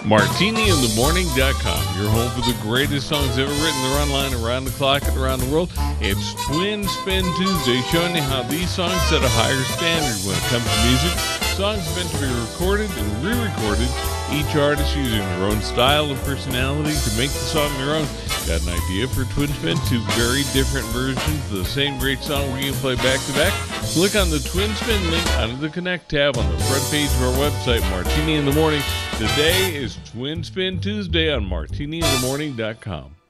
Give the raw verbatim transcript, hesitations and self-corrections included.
Martini in the Morning dot com, your home for the greatest songs ever written. They're online around the clock and around the world. It's Twin Spin Tuesday, showing you how these songs set a higher standard when it comes to music. Songs meant to be recorded and re-recorded, each artist using their own style and personality to make the song their own. Got an idea for Twin Spin? Two very different versions of the same great song we're going to play back to back? Click on the Twin Spin link under the Connect tab on the front page of our website, Martini in the Morning. Today is Twin Spin Tuesday on Martini in the Morning dot com.